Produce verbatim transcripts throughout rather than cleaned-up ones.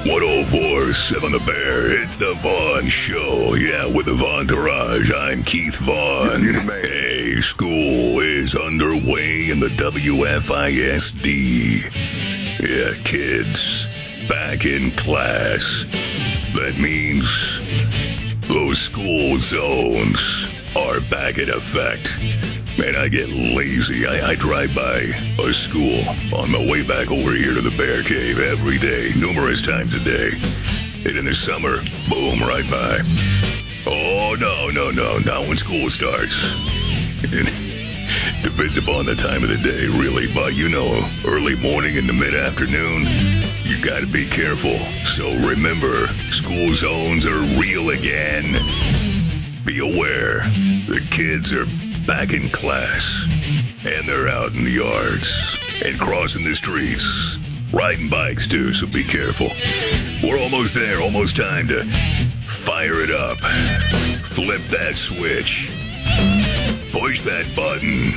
one oh four point seven The Bear, it's the Vaughn Show. Yeah, with the Vaughntourage, I'm Keith Vaughn. Hey, school is underway in the W F I S D. Yeah, kids, back in class. That means those school zones are back in effect. Man, I get lazy. I, I drive by a school on my way back over here to the Bear Cave every day, numerous times a day. And in the summer, boom, right by. Oh, no, no, no, not when school starts. It depends upon the time of the day, really, but you know, early morning and the mid-afternoon, you gotta be careful. So remember, school zones are real again. Be aware, the kids are back in class, and they're out in the yards and crossing the streets, riding bikes too, so be careful. We're almost there, almost time to fire it up, flip that switch, push that button,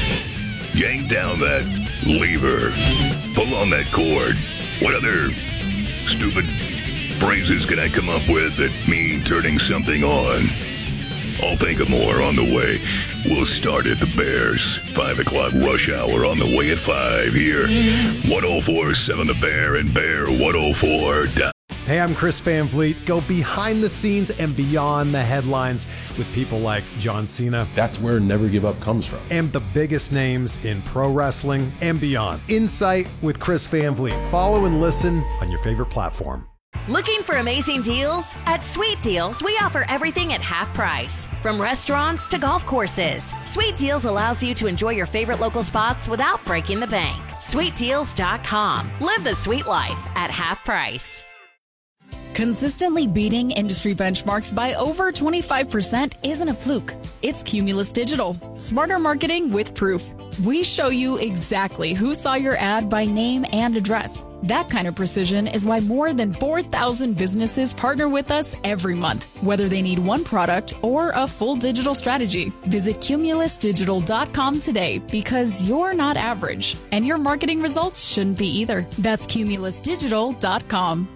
yank down that lever, pull on that cord. What other stupid phrases can I come up with that mean turning something on? I'll think of more on the way. We'll start at the Bears. five o'clock rush hour on the way at five here. one oh four point seven The Bear and Bear one oh four. Hey, I'm Chris Van Vliet. Go behind the scenes and beyond the headlines with people like John Cena. That's where Never Give Up comes from. And the biggest names in pro wrestling and beyond. Insight with Chris Van Vliet. Follow and listen on your favorite platform. Looking for amazing deals? At Sweet Deals, we offer everything at half price. From restaurants to golf courses, Sweet Deals allows you to enjoy your favorite local spots without breaking the bank. sweet deals dot com. Live the sweet life at half price. Consistently beating industry benchmarks by over twenty-five percent isn't a fluke. It's Cumulus Digital. Smarter marketing with proof. We show you exactly who saw your ad by name and address. That kind of precision is why more than four thousand businesses partner with us every month, whether they need one product or a full digital strategy. Visit Cumulus Digital dot com today because you're not average, and your marketing results shouldn't be either. That's Cumulus Digital dot com.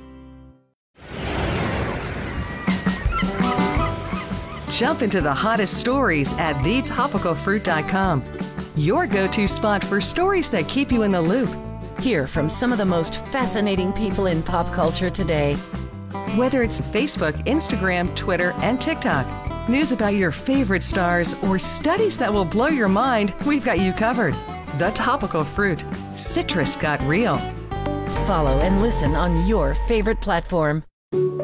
Jump into the hottest stories at the topical fruit dot com. Your go-to spot for stories that keep you in the loop. Hear from some of the most fascinating people in pop culture today. Whether it's Facebook, Instagram, Twitter, and TikTok, news about your favorite stars, or studies that will blow your mind, we've got you covered. The Topical Fruit. Citrus got real. Follow and listen on your favorite platform.